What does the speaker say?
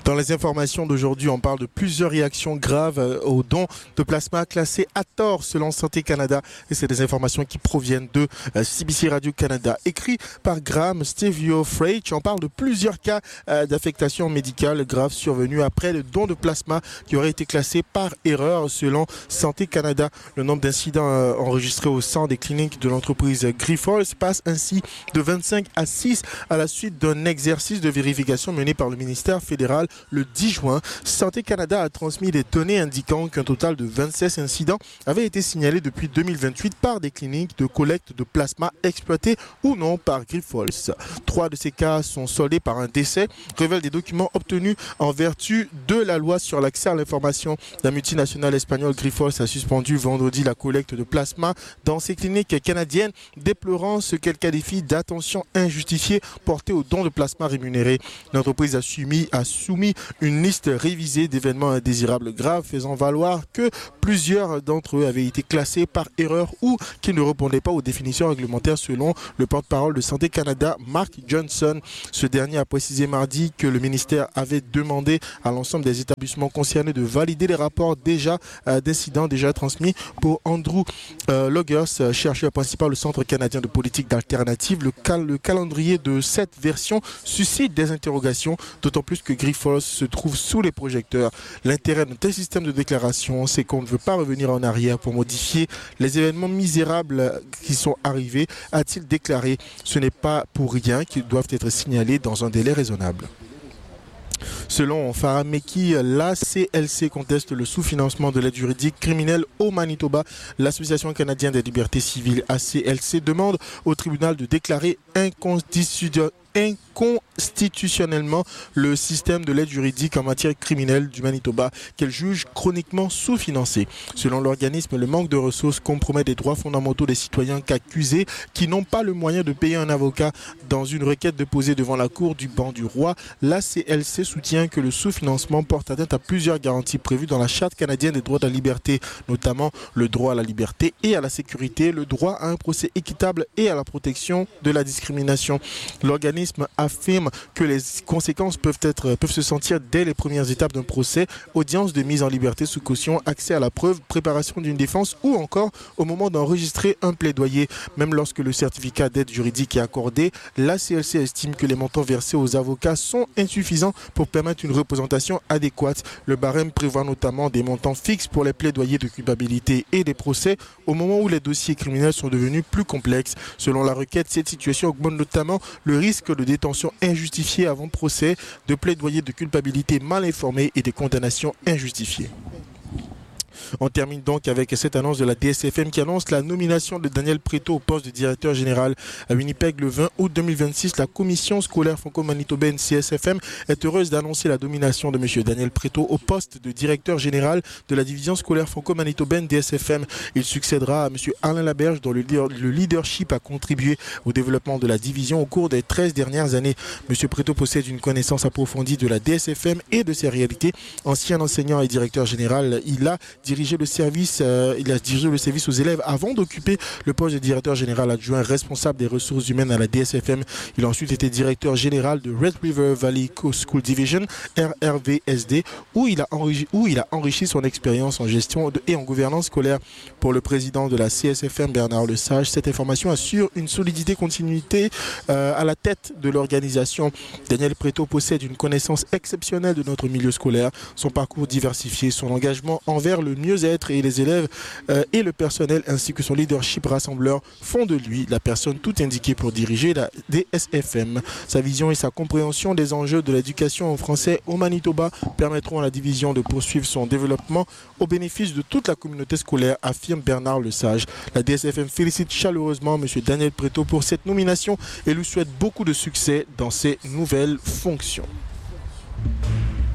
Dans les informations d'aujourd'hui, on parle de plusieurs réactions graves aux dons de plasma classés à tort selon Santé Canada. Et c'est des informations qui proviennent de CBC Radio-Canada. Écrit par Graham Stevio Freich, on parle de plusieurs cas d'affectation médicale grave survenus après le don de plasma qui aurait été classé par erreur selon Santé Canada. Le nombre d'incidents enregistrés au sein des cliniques de l'entreprise Grifols passe ainsi de 25 à 6 à la suite d'un exercice de vérification mené par le ministère fédéral le 10 juin. Santé Canada a transmis des données indiquant qu'un total de 26 incidents avaient été signalés depuis 2028 par des cliniques de collecte de plasma exploitées ou non par Grifols. 3 de ces cas sont soldés par un décès, révèlent des documents obtenus en vertu de la loi sur l'accès à l'information. La multinationale espagnole Grifols a suspendu vendredi la collecte de plasma dans ses cliniques canadiennes, déplorant ce qu'elle qualifie d'attention injustifiée portée aux dons de plasma rémunérés. L'entreprise a soumis une liste révisée d'événements indésirables graves, faisant valoir que plusieurs d'entre eux avaient été classés par erreur ou qui ne répondaient pas aux définitions réglementaires selon le porte-parole de Santé Canada, Mark Johnson. Ce dernier a précisé mardi que le ministère avait demandé à l'ensemble des établissements concernés de valider les rapports d'incidents déjà transmis pour Andrew Logers, chercheur principal au Centre canadien de politique d'alternative. Le calendrier de cette version suscite des interrogations, d'autant plus que Grifols se trouve sous les projecteurs. L'intérêt d'un tel système de déclaration, c'est qu'on ne veut pas revenir en arrière pour modifier les événements misérables qui sont arrivés, a-t-il déclaré. Ce n'est pas pour rien qu'ils doivent être signalés dans un délai raisonnable. Selon Farah Meki, l'ACLC conteste le sous-financement de l'aide juridique criminelle au Manitoba. L'Association canadienne des libertés civiles ACLC demande au tribunal de déclarer inconstitutionnellement le système de l'aide juridique en matière criminelle du Manitoba qu'elle juge chroniquement sous-financé. Selon l'organisme, le manque de ressources compromet des droits fondamentaux des citoyens qu'accusés qui n'ont pas le moyen de payer un avocat. Dans une requête déposée devant la Cour du banc du roi, l'ACLC soutient que le sous-financement porte atteinte à plusieurs garanties prévues dans la Charte canadienne des droits de la liberté, notamment le droit à la liberté et à la sécurité, le droit à un procès équitable et à la protection de la discrimination. L'organisme affirme que les conséquences peuvent se sentir dès les premières étapes d'un procès, audience de mise en liberté sous caution, accès à la preuve, préparation d'une défense ou encore au moment d'enregistrer un plaidoyer. Même lorsque le certificat d'aide juridique est accordé, la CLC estime que les montants versés aux avocats sont insuffisants pour permettre une représentation adéquate. Le barème prévoit notamment des montants fixes pour les plaidoyers de culpabilité et des procès au moment où les dossiers criminels sont devenus plus complexes. Selon la requête, cette situation augmente notamment le risque de détention injustifiée avant procès, de plaidoyer de culpabilité mal informée et de condamnations injustifiées. On termine donc avec cette annonce de la DSFM qui annonce la nomination de Daniel Préto au poste de directeur général à Winnipeg le 20 août 2026. La commission scolaire franco-manitobaine CSFM est heureuse d'annoncer la nomination de M. Daniel Préto au poste de directeur général de la division scolaire franco-manitobaine DSFM. Il succédera à M. Alain Laberge dont le leadership a contribué au développement de la division au cours des 13 dernières années. M. Préto possède une connaissance approfondie de la DSFM et de ses réalités. Ancien enseignant et directeur général, il a dirigé le service aux élèves avant d'occuper le poste de directeur général adjoint responsable des ressources humaines à la DSFM. Il a ensuite été directeur général de Red River Valley School Division, RRVSD, où il a enrichi son expérience en gestion et en gouvernance scolaire. Pour le président de la CSFM, Bernard Lesage, cette information assure une solidité continuité à la tête de l'organisation. Daniel Préto possède une connaissance exceptionnelle de notre milieu scolaire, son parcours diversifié, son engagement envers le mieux-être et les élèves et le personnel ainsi que son leadership rassembleur font de lui la personne tout indiquée pour diriger la DSFM. Sa vision et sa compréhension des enjeux de l'éducation en français au Manitoba permettront à la division de poursuivre son développement au bénéfice de toute la communauté scolaire, affirme Bernard Lesage. La DSFM félicite chaleureusement M. Daniel Préto pour cette nomination et lui souhaite beaucoup de succès dans ses nouvelles fonctions.